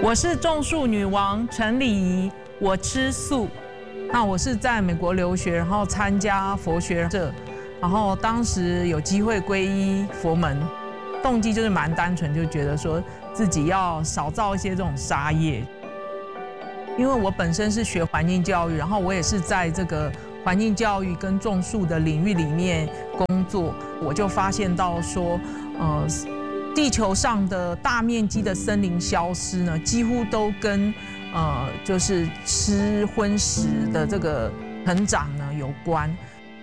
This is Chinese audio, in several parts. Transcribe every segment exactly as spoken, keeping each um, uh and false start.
我是种树女王陈礼仪，我吃素。那我是在美国留学，然后参加佛学社，然后当时有机会皈依佛门，动机就是蛮单纯，就觉得说自己要少造一些这种杀业。因为我本身是学环境教育，然后我也是在这个环境教育跟种树的领域里面工作，我就发现到说，呃，地球上的大面积的森林消失呢，几乎都跟呃就是吃荤食的这个成长呢有关。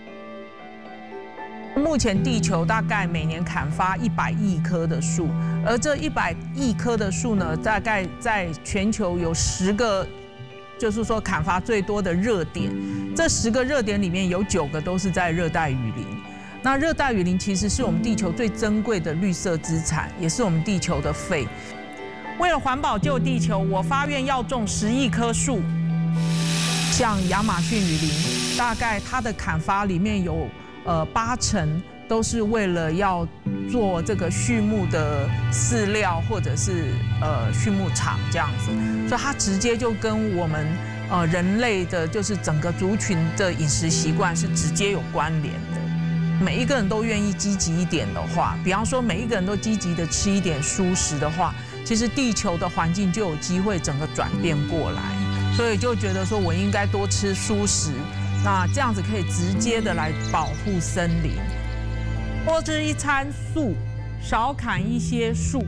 目前地球大概每年砍伐一百亿棵的树，而这一百亿棵的树呢，大概在全球有十个。就是说，砍伐最多的热点，这十个热点里面有九个都是在热带雨林。那热带雨林其实是我们地球最珍贵的绿色资产，也是我们地球的肺。为了环保救地球，我发愿要种十亿棵树。像亚马逊雨林，大概它的砍伐里面有呃八成都是为了要做这个畜牧的饲料或者是呃畜牧场这样子，所以它直接就跟我们呃人类的就是整个族群的饮食习惯是直接有关联的。每一个人都愿意积极一点的话，比方说每一个人都积极的吃一点蔬食的话，其实地球的环境就有机会整个转变过来。所以就觉得说我应该多吃蔬食，那这样子可以直接的来保护森林。多吃一餐素，少砍一些树。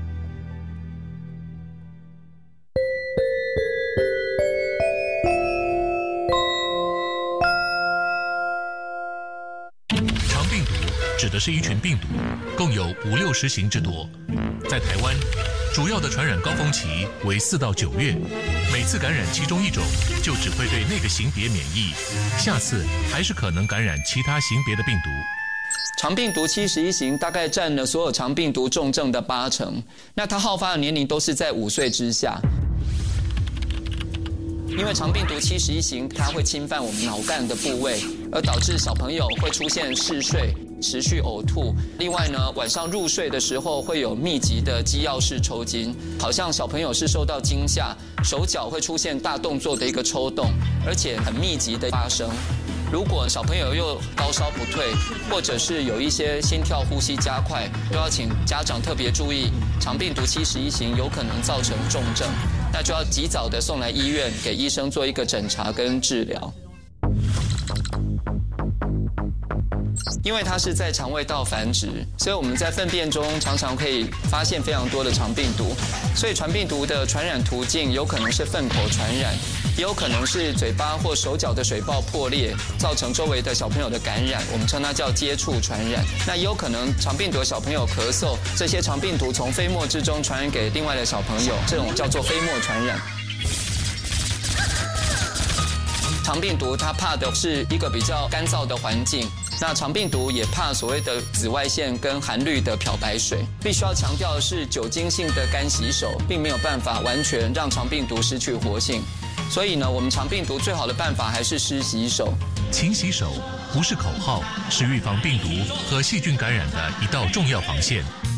肠病毒指的是一群病毒，共有五六十型之多。在台湾，主要的传染高峰期为四到九月，每次感染其中一种，就只会对那个型别免疫，下次还是可能感染其他型别的病毒。 肠病毒七十一型大概占了所有肠病毒重症的八成，那它好发的年龄都是在五岁之下。因为肠病毒七十一型，它会侵犯我们脑干的部位，而导致小朋友会出现嗜睡、持续呕吐。另外呢，晚上入睡的时候会有密集的肌药式抽筋，好像小朋友是受到惊吓，手脚会出现大动作的一个抽动，而且很密集的发生。如果小朋友又高烧不退，或者是有一些心跳、呼吸加快，都要请家长特别注意，肠病毒七十一型有可能造成重症，那就要及早的送来医院给医生做一个诊查跟治疗。因为它是在肠胃道繁殖，所以我们在粪便中常常可以发现非常多的肠病毒。所以传病毒的传染途径有可能是粪口传染，也有可能是嘴巴或手脚的水泡破裂，造成周围的小朋友的感染，我们称它叫接触传染。那也有可能肠病毒的小朋友咳嗽，这些肠病毒从飞沫之中传染给另外的小朋友，这种叫做飞沫传染。肠病毒它怕的是一个比较干燥的环境，那肠病毒也怕所谓的紫外线跟含氯的漂白水。必须要强调的是，酒精性的干洗手并没有办法完全让肠病毒失去活性，所以呢，我们肠病毒最好的办法还是湿洗手。 勤洗手不是口号，是预防病毒和细菌感染的一道重要防线。